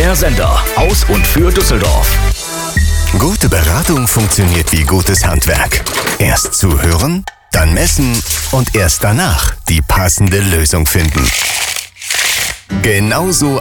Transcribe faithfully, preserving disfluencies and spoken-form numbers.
Euer Sender aus und für Düsseldorf. Gute Beratung funktioniert wie gutes Handwerk. Erst zuhören, dann messen und erst danach die passende Lösung finden. Genauso